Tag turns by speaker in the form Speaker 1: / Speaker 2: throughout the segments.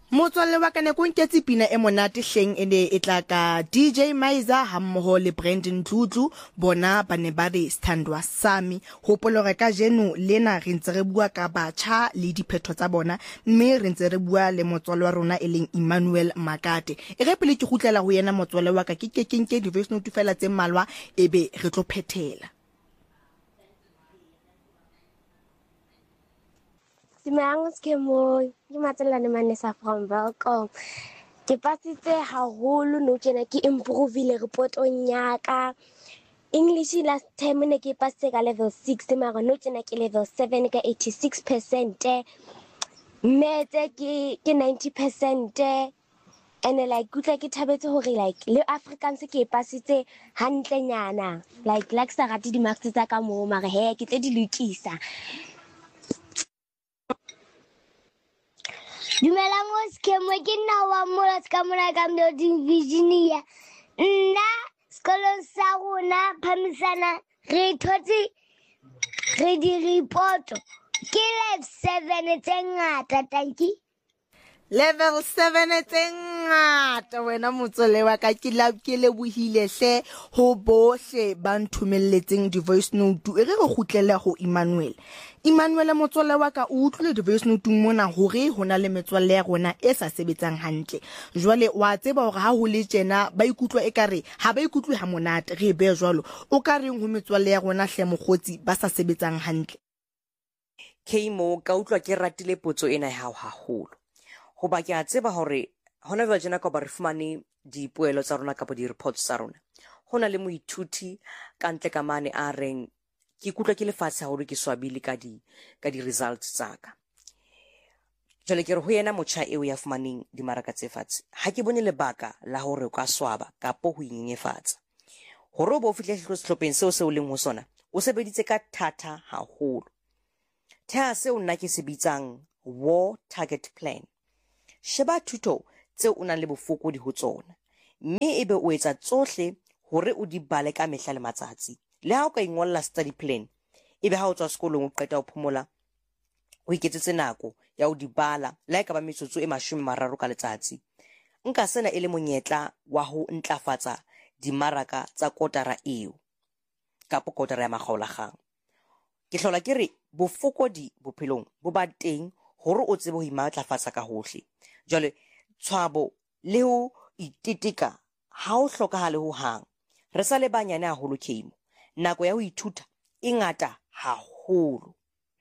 Speaker 1: Motswalle wa ka ne ko nketse pina e monate hleng ene e tla ka DJ Maiza hammoho le Brandon Tlutlu bona ba ne ba re standwa sami hopolo re ka jeno lena re ntse re bua ka batjha le diphetho tsa bona mme re ntse re bua le motswalle wa rona eleng Emmanuel Makate e re pele ke gutlela ho yena motswalle wa ka ke kenke di voice note fela tse mmalwa ebe re tlo phethela.
Speaker 2: Simang ke mo ke matsela le manesa from Welcome. Ke pasitse haholo no tjena ke improve le report-ong ya ka. English last time ne ke pasitse ka level 6 mara no tjena ke level 7 ka 86%. Metse ke 90%. And like kutla ke thabetse hore like le Afrikaans ke pasitse hantle nyana. Like sa rati di marks tsa ka mo mara he ke tle di lokisa. Dumelang o skemo ke nna wa mola ska mona ka mo Virginia. Nna sekolong sa rona phamisana re thotse re di report ke level 7 tse ngata tanki.
Speaker 1: Level 7 tsengata wena motswalle wa ka ke le bohile hle ho bohle ba nthumelletseng di voice note e re go gutlele go Emmanuel motswalle wa ka o utlwile di voice note mona hore hona le metswalle ya rona e sa sebetsang hantle jwale wa tseba hore ha ho le tjena ba ikutlwa ekare ha ba ikutlwe ha monate re be jwalo o ka reng ho metswalle ya rona hle mogotsi ba sa sebetsang hantle.
Speaker 3: Kemo ka utlwa ke ratile potso ena ya haholo hoba ke a tseba hore hona jwale jena ka ba re fumane dipoelo tsa rona kapo di-reports tsa rona hona le moithuti ka ntle ka mane a reng ke ikutlwa ke lefatshe haholo ke swabile ka di-results tsaka jwale ke re ho yena motjha eo ya fumaneng dimaraka tse fatshe ha ke bone lebaka la hore o ka swaba kapo ho inyenyefatsa hore o bo fihle sehlopheng seo se o leng ho sona o sebeditse ka thata haholo theha seo nna ke se bitsang war target plan. Sheba thuto tseo o nang le bofokodi ho tsona mme ebe o etsa tsohle hore o di bale ka mehla le matsatsi le ha o ka ingolla study plan ebe ha o tswa sekolong o qeta ho phomola o iketsetse nako ya ho di bala le ka ba metsotso e 30 ka letsatsi nka sena ele monyetla wa ho ntlafatsa dimaraka tsa kotara eo kapo kotara ya makgaolagang ke hlola ke re bofokodi bophelong bo ba teng hore o tsebe ho imatlafatsa ka hohle jwale tshwabo le ho itetika ha o hlokahale ho hang re sa le banyane haholo Kemo nako ya ho ithuta e ngata haholo.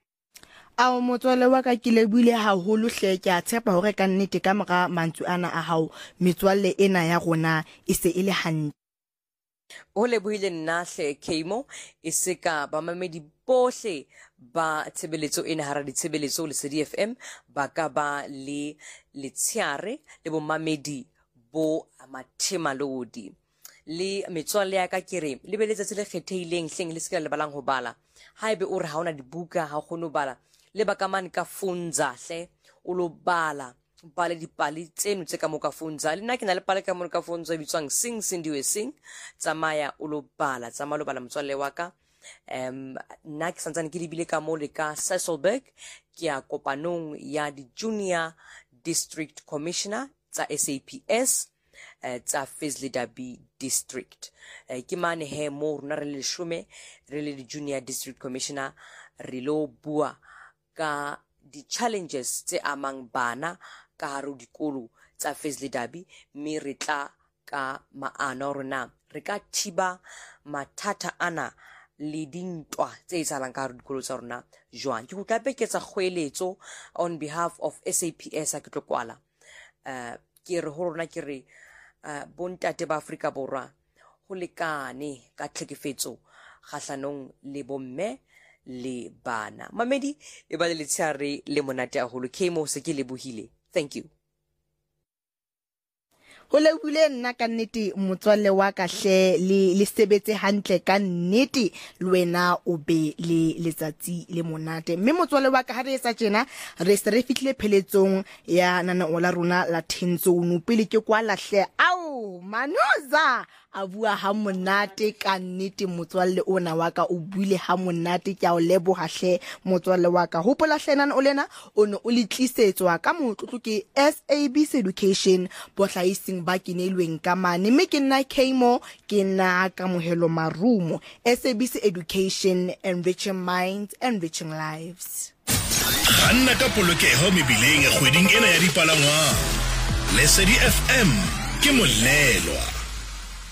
Speaker 1: Ao motswalle wa ka ke lebile haholo hle ke a tshepa hore ka nnete ka mora mantswe ana a hao metswalle ena ya rona e se e le hantle.
Speaker 3: O lebohile nna hle Kemo e se ka ba mamedi bohle ba tshebeletso ena hara ditshebeletso le CDFM ba ka ba le letshiare le bo mamedi bo amathema lodi le metswalle ya ka kere le beletsa le kgethehileng hleng le seka le balang ho bala haebe o re ha ona dibuka ha o kgone ho bala le baka mane ka funza hle o lo bala bale dipali tseno tse ka mo ka funza le nna ke na le pale ka mo ka funza e bitswang sing sindiwe sing tsamaya o lo bala tsamaya lo bala motswalle wa ka nna ke santsane ke dibile ka mo le ka Sasolburg ke a kopanong ya di junior district commissioner tsa SAPS tsa Fizzly Dabi district ke mane he mo rona re le 10 re le di junior district commissioner re lo bua ka di challenges tse amang bana ka haro dikolo tsa Fizzly Dabi mme re tla ka maano rona re ka thiba mathata ana le dintwa tse etsahalang ka haro dikolo tsa rona jwang ke go tlapeketsa kgoeletso on behalf of SAPS a ke tlo kwala ke re ho rona ke re bontate ba Afrika Borwa ho lekane ka tlhekefetso kgahlanong le bomme le bana mamedi e ba le letshiare le monate haholo Kemo se ke lebohile thank you.
Speaker 1: Ho lebile nna ka nnete motswalle wa ka hle le sebetse hantle ka nnete le wena o be le letsatsi le monate mme motswalle wa ka ha re etsa tjena re se re fihlile pheletsong ya nana ola rona la 10 zone pele ke kwa lahle au Manoza a bua ha monate ka nnete motswalle ona wa ka o buile ha monate ke a o leboha hle motswalle wa ka hopola hlenana o lena o ne o le tlisetswa ka motlotlo ke SABC Education bohlaising ba kinelweng ka mane mme ke nna Keimo ke nna ka mohelo marumo SABC Education, enriching minds, enriching lives.
Speaker 4: Ganna ka polokeho mebileng kgweding ena ya dipalangwang. Lesedi FM ke molelwa.